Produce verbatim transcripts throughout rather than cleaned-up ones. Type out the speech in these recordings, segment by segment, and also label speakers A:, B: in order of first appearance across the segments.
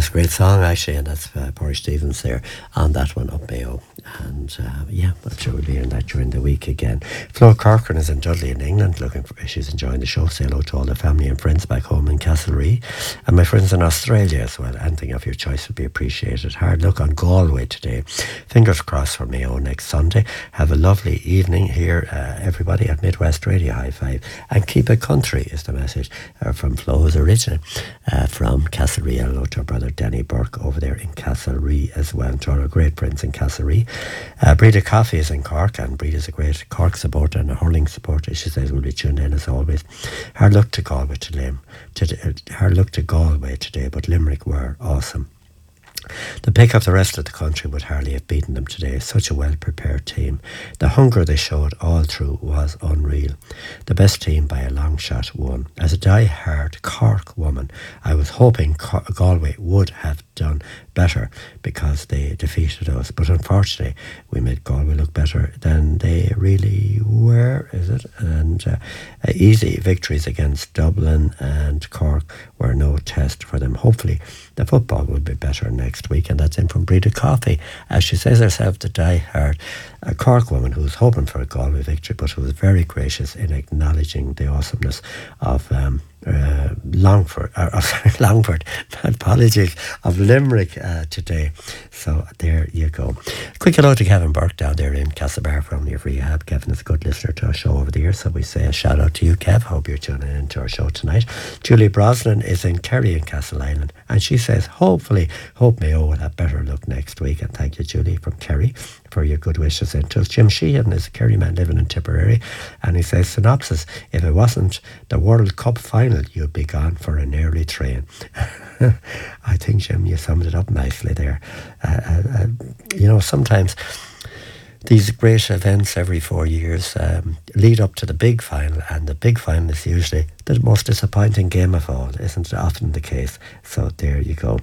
A: that's a great song, actually, and that's uh, Porry Stevens there on that one, Up Mayo. And uh, yeah, I'm sure we'll be hearing that during the week again. Flo Corcoran is in Dudley in England, looking for, she's enjoying the show. Say hello to all the family and friends back home in Castlereagh, and my friends in Australia as well. Anything of your choice would be appreciated. Hard luck on Galway today. Fingers crossed for Mayo next Sunday. Have a lovely evening here, uh, everybody, at Midwest Radio. High five. And keep it country is the message uh, from Flo's original uh, from Castlereagh. Hello to our brother Danny Burke over there in Castlereagh as well, and to our great friends in Castlereagh. Uh, Breda Coffee is in Cork, and Breda is a great Cork supporter and a hurling supporter. She says we'll be tuned in as always. Hard luck to Galway today. To, uh, hard luck to Galway today, but Limerick were awesome. The pick of the rest of the country would hardly have beaten them today. Such a well-prepared team. The hunger they showed all through was unreal. The best team by a long shot won. As a die-hard Cork woman, I was hoping Cor- Galway would have done better because they defeated us. But unfortunately, we made Galway look better than they really were, is it? And uh, uh, easy victories against Dublin and Cork were no test for them. Hopefully, the football will be better next week. And that's in from Breda Coffee. As she says herself, the die-hard a Cork woman who was hoping for a Galway victory, but who was very gracious in acknowledging the awesomeness of um, uh, Longford, or, or sorry, Longford, apologies, of Limerick uh, today. So there you go. Quick hello to Kevin Burke down there in Castlebar from your rehab. Kevin is a good listener to our show over the years, so we say a shout out to you, Kev. Hope you're tuning into our show tonight. Julie Brosnan is in Kerry in Castle Island, and she says, hopefully, hope Mayo will have better luck next week. And thank you, Julie, from Kerry, for your good wishes into us. Jim Sheehan is a Kerry man living in Tipperary, and he says, synopsis, if it wasn't the World Cup final, you'd be gone for an early train. I think, Jim, you summed it up nicely there. Uh, uh, uh, you know, sometimes these great events every four years um, lead up to the big final, and the big final is usually the most disappointing game of all, isn't it often the case? So there you go.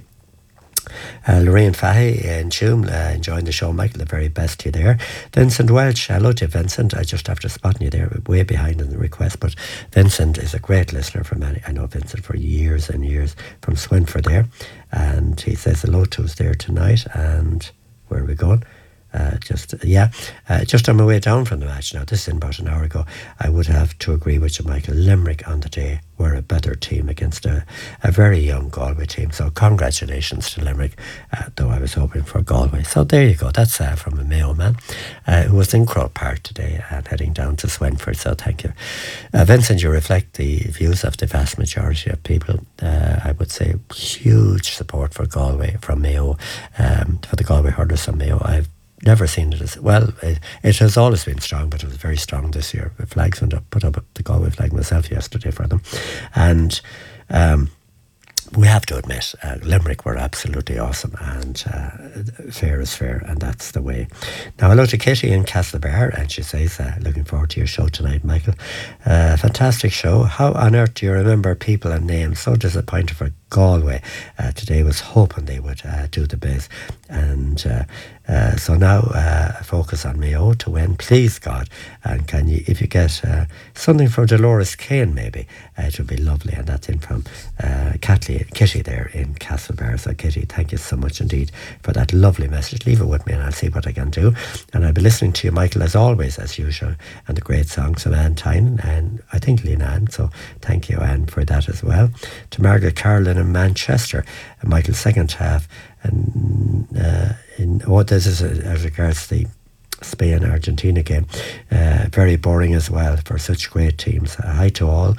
A: Uh, Lorraine Fahy in Tuam, uh, enjoying the show. Michael, the very best to you there. Vincent Welch, hello to you, Vincent. I just after spotting you there, way behind in the request, but Vincent is a great listener from many. I know Vincent for years and years from Swinford there, and he says hello to us there tonight. And where are we going? Uh, just yeah, uh, just on my way down from the match now. This is in about an hour ago. I would have to agree with you, Michael. Limerick on the day were a better team against a, a very young Galway team. So congratulations to Limerick, uh, though I was hoping for Galway. So there you go. That's uh, from a Mayo man uh, who was in Crow Park today and heading down to Swinford. So thank you. Uh, Vincent, you reflect the views of the vast majority of people. Uh, I would say huge support for Galway from Mayo, um, for the Galway hurlers from Mayo. I've never seen it as well. It, it has always been strong, but it was very strong this year. The flags went up, put up the Galway flag myself yesterday for them, and um, we have to admit, uh, Limerick were absolutely awesome, and uh, fair is fair, and that's the way. Now, hello to Kitty in Castlebar, and she says, uh, looking forward to your show tonight, Michael. Uh, fantastic show. How on earth do you remember people and names? So disappointed for Galway. Uh, today was hoping they would uh, do the best, and uh, uh, so now uh, focus on Mayo to win, please God. And can you, if you get uh, something from Dolores Kane, maybe uh, it would be lovely. And that's in from uh, Kathleen, Kitty there in Castlebar. So Kitty, thank you so much indeed for that lovely message. Leave it with me, and I'll see what I can do. And I'll be listening to you, Michael, as always, as usual, and the great songs of Anne Tynan and I think Lena Ann. So thank you, Anne, for that as well. To Margaret Carlin in Manchester, and Michael's second half, and uh, in what this is as regards the Spain-Argentina game, uh, very boring as well for such great teams. Uh, hi to all